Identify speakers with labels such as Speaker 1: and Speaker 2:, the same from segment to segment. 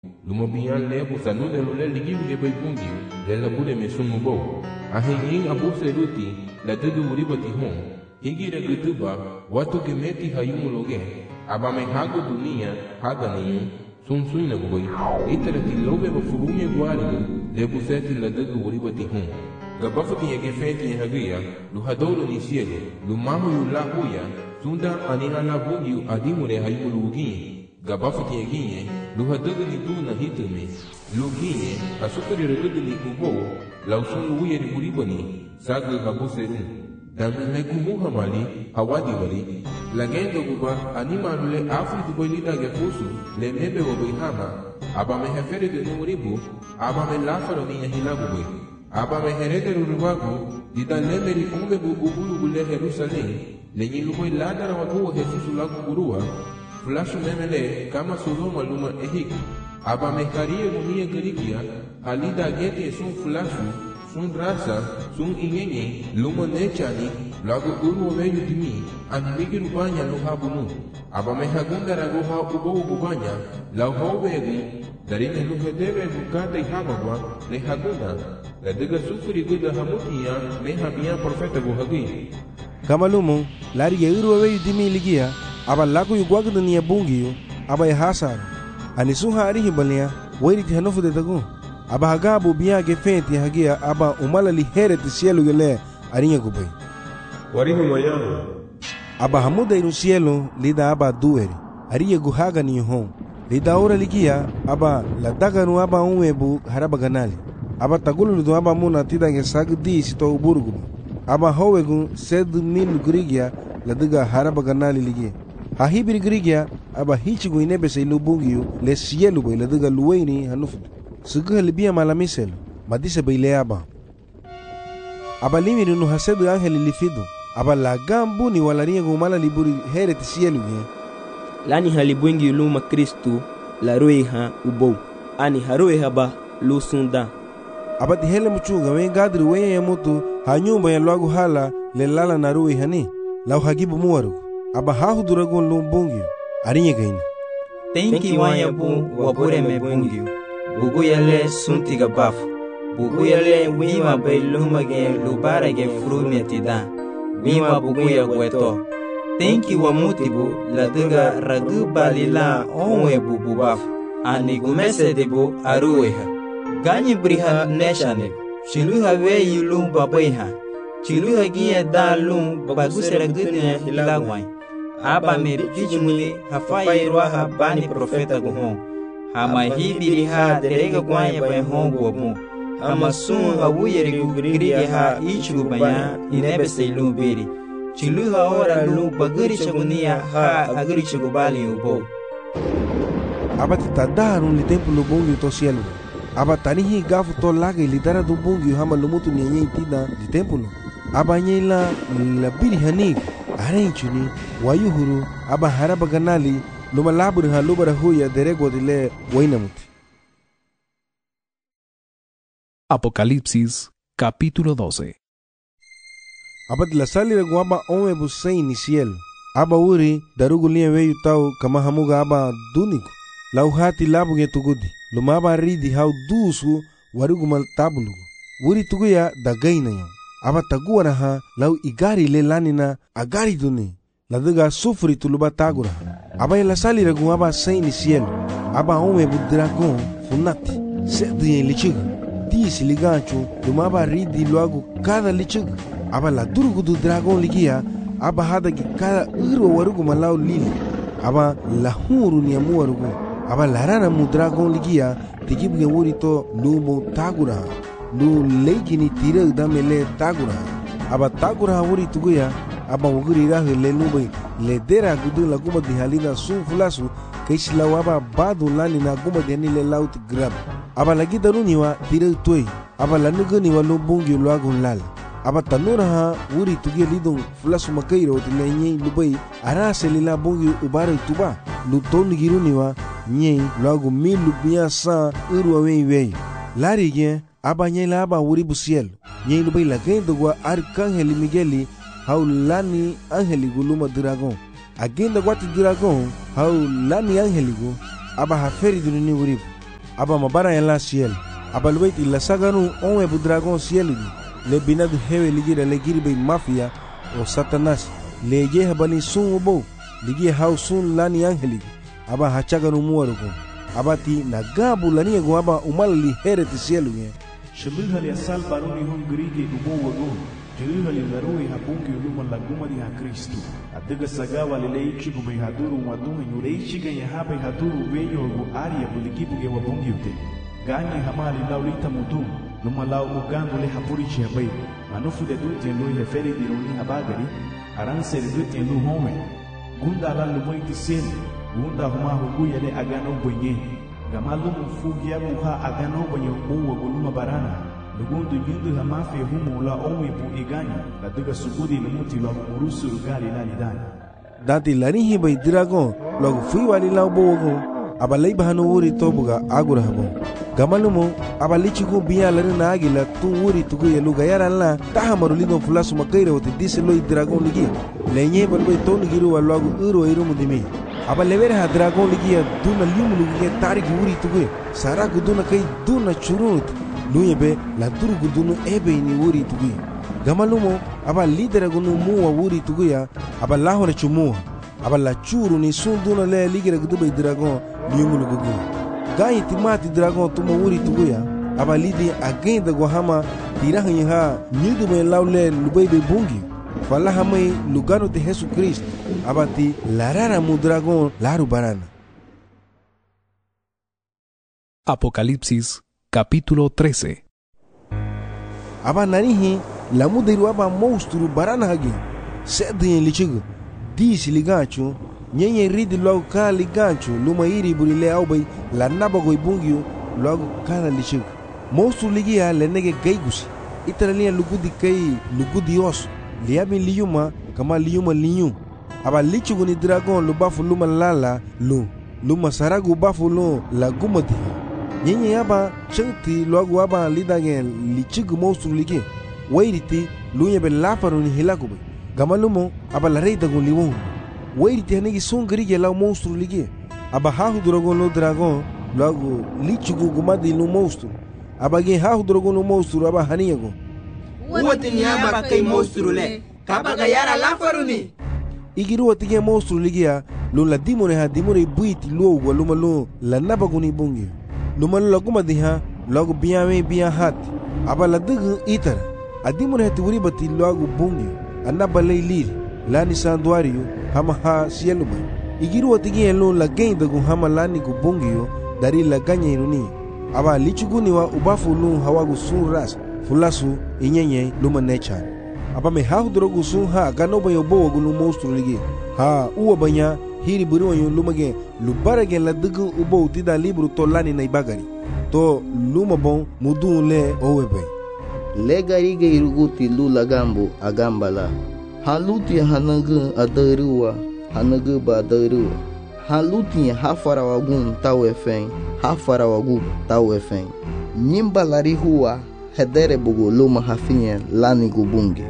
Speaker 1: Lumabian lebu sanu de lule ligi de baipungi le labure me sumubo ahenyin abu seruti la dudu uribati hon higi de gutuba watu gemeti hayumuloge abame hago dunia hagani sun suina boy itarati lobe bafurumye gwali lebu seti la dudu uribati hon gabafati yege feti hagia lu hadoro ni cielo lu mamu yula huya sunda anina la bungi adimure hayumulugi gabafati yeginye lu hadagani duna hitme lu ginye asukari regudni ubo la usun uye ni buribani sagu habuserun damle kumuha mali hawadi bari lagendo guba anima lule afri dubai lida gefusu le mebe wabihama aba me hefere de numuribu aba me lafaro ni hilabu boy aba me herede rurubagu dida lemeri umbe bu ubulu bule Jerusalem le nyiluboy ladara watu Jesusu lagu burua Flashu memele kama Sodoma luma ehik aba mekarie mumia gerigia halida gete sun flashu sun rasa sun inyenye luma nechani lagu uru weyu dimi animigi rubanya luha bunu aba mehagunda raguha ubo ubanya lau hawegu darine luhedebe bukata ihamagwa lehagunda ladega sufuri guda hamutia mehabia profeta guhagi
Speaker 2: kama lumu lari ya uru weyu dimi ligia aba laku yu gwagda ni bungiyo aba ya hasar ani suha arihi balia wairi ti hanofu de tagu aba hagabu biya ge fenti hagia aba umala li here ti cielo gele arinya gubai
Speaker 1: warihi moyano
Speaker 2: aba hamuda inu cielo lida aba dueri ariya guhaga ni hon lida ora ligia aba la daganu aba unwebu haraba ganali aba tagulu do aba muna tidange sagdi sito uburgu aba howegu sed mil grigia la diga haraba ganali ligia hahibiri grigia aba hichigu inebe se lubungiu le cielo boy la diga luweni hanufu sugu libia malamisel madise baile aba limiri no hasedu angeli lifidu aba la gambu ni walaria gumala liburi here ti cielo ge
Speaker 3: lani halibwengi luma Kristu la roiha ubo ani haroiha ba lusunda
Speaker 2: aba ti hele muchuga we gadri we yamutu hanyumba ya lwagu hala le lala na roiha ni lau hagibu muwaru aba hahu duragon lumbungi arinya gaina
Speaker 4: tenki wanya bu wabure me bungi bugu yale suntiga bafu bugu yale wima bay lumage lubara ge frume tida wima bugu ya gweto tenki wa mutibu la diga ragu balila onwe bubu bafu ani gumese debu arueha ganyi briha neshane shiluha we yulum babaiha chiluha giya dalum bagusera gudne hilagwai aba me bijumuli hafai roha bani profeta guhon hama hibiri ha derega gwanya bay hongo mu hama sun awuyeri gugri ha ichu banya inebe seilu biri chiluha ora lu baguri chagunia ha aguri chagubali ubo
Speaker 2: aba tadaru ni tempo lo bongi to cielo aba tanihi gafu to laga lidara do bongi hama lumutu nyenye tida di tempo lo aba nyela la biri hanik arenchuni wayuhuru aba haraba ganali luma labur ha lubara huya derego dile wainamuti.
Speaker 5: Apocalipsis capítulo 12.
Speaker 2: Aba la salira guaba onwe busei ni cielo aba uri darugu liye weyu tau kama hamuga aba duniku lau hati labu ge tugudi luma aba ridi hau dusu warugu mal tabulugu uri tuguya dagaina yo aba taguara ha lau igari le lanina agari duni la diga sufri tuluba tagura aba la salira gu aba sei ni cielo aba onwe bu dragon funati sedi lichiga disi liganchu luma aba ridi luagu kada lichiga aba la durgu du dragon ligia aba hada ki kada uru warugu malau lili aba la huru ni amu warugu aba la rana mu dragon ligia tigibu ge wuri to lumo tagura lu leiki ni tira damele tagura aba tagura wuri tuguya aba wuguri rahu le nubai le dera gudu la guma di halina su fulasu kaisila waba badu lani na guma di anile laut grab aba lagi daruni wa tira toy aba la nugani wa lubungi luagun lal aba tanura ha wuri tugia lidong fulasu makairo tile nyei lubai arase lila bungi ubare tuba lu toni giruni wa nyei luagu milu biya sa uru wei wei lari gen aba nyela aba wuri busiel nyei lubai la gendo gwa arkangeli migeli hau lani angeli guluma dragon agenda gwati dragon hau lani angeli gu aba haferi dunini wuri aba mabara en la ciel aba luiti la saganu onwe bu dragon ciel di le binadu hewe ligira le girbe mafia o satanas le je habali sun ubo ligi hau sun lani angeli aba hachaganu muwarugo aba ti na gabu lani ego aba umal li hereti ciel nge
Speaker 5: Shebihali asal baruni hon grige ubo wago Jehali larui habungi uluma laguma di ha Kristo Adiga sagawa lileichi gume haduru wadunga nyureichi ganya haba haduru weyo gu aria buligibu ge wabungi ute Gani hamali laulita mudum Luma lau ugangu le hapurichi habai Manufu de dute lui heferi di runi habagari Aranseri dute lu home Gunda la lumoiti seli Gunda huma hugu yale agano bwenye Gamalumu fugia muha agano bwenye uwa guluma barana Lugundu nyundu hamafi humu la omi bu iganya La duga sugudi lumuti la umurusu rugali la lidani
Speaker 2: Dati lanihi bai dragon logo fui wali lau bogo aba lei bahanu uri tobuga agura habo Gamalumu aba lichigu biya lari na agila tu uri tugu yelu gayara la taha marulido fulasu makaira wati disi loi dragon ligi Lenye balbai tonu giru wa logo uro irumu dimi aba levere ha dragon ligi ya duna liumu lugi ya tariki uri tugu Sara guduna kai duna churut Luye be la duru gudunu ebe ini uri tugu Gamalumu aba lidera gunu muwa uri tugu ya aba lahore chumuwa aba la churu ni sunduna le ligira gudubai dragon liumu lugu Gai timati dragon tuma uri tugu ya aba lidi agenda gohama tirahanyi ha nyudu me laule lubai be bungi Fala hamai lugano de Jesus Cristo aba ti larara mu dragon laru barana
Speaker 6: Apocalipsis capítulo 13.
Speaker 2: Aba narihi la mudairu aba monstru barana hagi sedin lichigu disi liganchu nyenye ridi logo ka liganchu luma iri burile aubai la nabago ibungio logo kana lichigu monstru ligia le nege gaigusi itaralia lugudi kai lugudi os liami liyuma kama liyuma liyu aba lichigu ni dragon lubafu luma lala luma saragu bafu lu la gumati Nyenye yaba chengti logo aba lidagen lichigu monstru ligi wairiti lunya be lafaru ni hilakube Gamalumo aba la rei dagon liwon wairiti hanegi songri la monstru ligi aba hahu dragon lo dragon logo lichigu gumadi lo monstru aba ge hahu dragon lo monstru aba haniyago
Speaker 4: Uwati ni aba kai monstru le kaba gayara lafaru ni
Speaker 2: Igiru watige monstru ligi ya lo la dimone ha dimone buiti lo waluma lo la nabaguni bungi Lumalu lagu madiha lagu biame biya hati aba ladugu itar adimur hati wuri bati lagu bungi anaba lei liri lani sanduario hama ha sieluba igiru watigi elo la gain dagu hama lani gu bungi dari la ganya iruni aba lichuguni wa ubafu lu hawagu sun ras fulasu inyenye luma nechan aba me ha drogu sun ha ganoba yo bo gu lu monstru ligi ha uwa banya hiri buri wanyo lumage lubarage la dugu ubo tida libru to lani na ibagari to luma bon mudun le owebe
Speaker 7: le gari gairuguti lu lagambu agambala haluti hanagu adaruwa hanagu badaruwa haluti hafarawagun tawefen hafarawagu tawefen nyimbalari huwa hedere bugu luma hafinye lani gubunge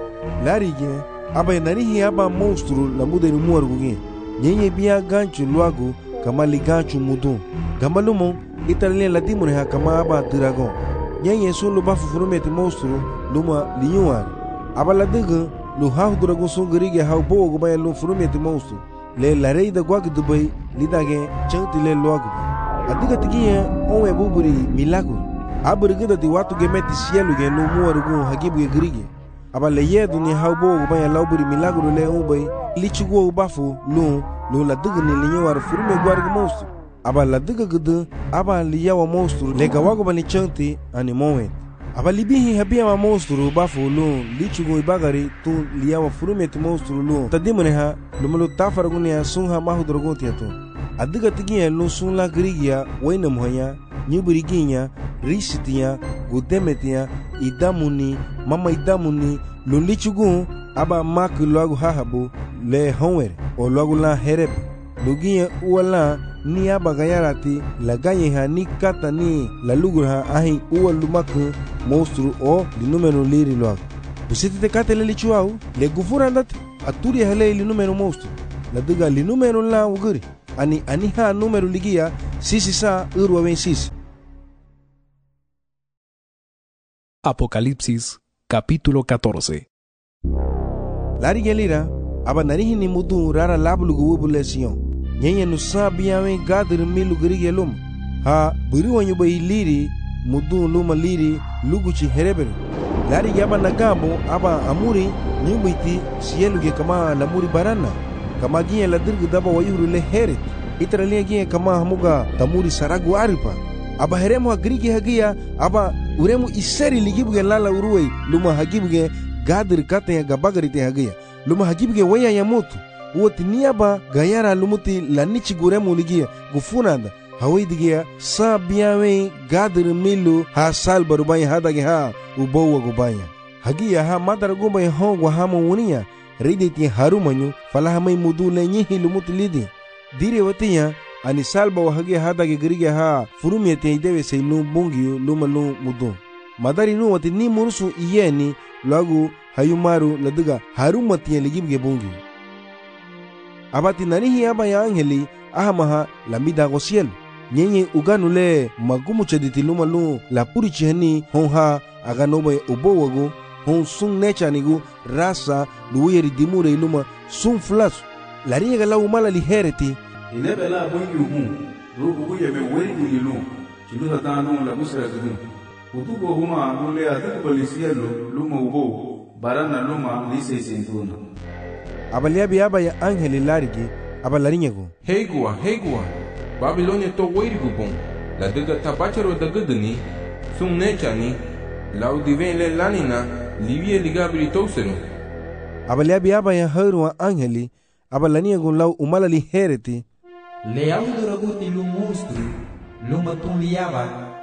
Speaker 2: larige aba narihi aba monstru la mudenu muargugi Nyenye biya ganchu luagu kama liganchu mudun Gamalumo italien la dimone ha kama aba dragon Nyenye sun lu bafu furumeti monstru luma liyuan aba la dugu lu hahu dragon sun gerige hau bogo gubaya lu furumeti monstru le la rei da guag dubai lidage changti le luagu adiga tigiye onwe buburi milagu aburigida di watu gemeti sielu ge lu muarugu hagibu ge gerige aba le yedu ni hau bogo gubaya lauburi milagu le ubai lichiguo ubafu lu la dugu ni linyo war furume guargu monstru aba la dugu gudu aba liyawa monstru le gawago bani chanti ani moment aba libihi habia ma monstru ubafu lu lichiguo ibagari tu liyawa furume tu monstru lu tadimone ha lumulu tafaraguni ya sunha mahu drogonti atu adiga tigiya lu sun la grigia waina muhanya nyubiriginya risitiya gudemetiya idamuni mama idamuni lu lichiguo aba mak logo hahabu le honwer o logo la hereb lugia uala ni aba gayarati la ganye ha ni kata ni la lugur ha ahi uwa lumaku monstru o di numero liri logo busiti te kate le lichuau le gufura ndat aturi hale li numero monstru la duga li numero la uguri ani ha numero ligia sisi sa urwa wen sisi
Speaker 6: Apocalipsis capítulo 14.
Speaker 2: Lari gelira aba narihi ni mudu rara lablugu wubule siyon. Nyenye nusa biyawe gadir milu gerige lum. Ha buri wanyu ba iliri mudu luma liri luguchi herebere. Lari yaba nagabo aba amuri nyumbiti sieluge kama lamuri barana. Kama ginye la dirgu daba wayuru le heret. Itaralia ginye kama hamuga tamuri saragu aripa. Aba heremu hagrigi hagia aba uremu iseri ligibuge lala uruwe luma hagibuge gadir kate gabagarite hagia luma hagibuge waya ya motu uoti niaba gayara lumuti lanichi guremu ligia gufunanda hawaidigia sa biyawe gadir milu ha sal barubaya hadage ha ubowa gubaya hagia ha madara gumba hongwa hamo unia riditi harumanyu falahamai mudu lenyihi lumuti lidi dire watiya ani salba wa hagia hadage gerige ha furumiyete idewe sei lu bungiyu luma lu mudu madari nu wati ni murusu iyeni lagu hayumaru ladiga harumatiya ligibge bungi abati nanihi aba ya angeli ahamaha lambida gosiel nyenye uganule magumu chediti luma lu la puri chihani honha aganobe ubowagu hon sun nechanigu rasa luweri dimure iluma sun flasu lariga la umala lihereti
Speaker 1: inebe la bungi umu rubu yeme weri unilu chiluta tanu la busra kudu utuko huma nule atu polisielo luma ubo barana luma lise sentuna
Speaker 2: abaliabi aba ya angeli larigi abalarinyego
Speaker 1: heigua Babilonia to weri gubon la diga tabachero da gudni sun nechani lau divele lanina livie ligabri tosenu
Speaker 2: abaliabi aba ya haruwa angeli abalaniego lau umala lihereti
Speaker 4: le auduraguti lu monstru luma tun liaba